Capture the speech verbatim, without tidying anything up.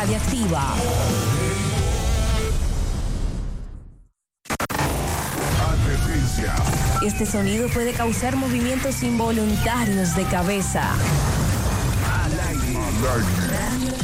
radiactiva. Advertencia. Este sonido puede causar movimientos involuntarios de cabeza. Al aire. Al aire.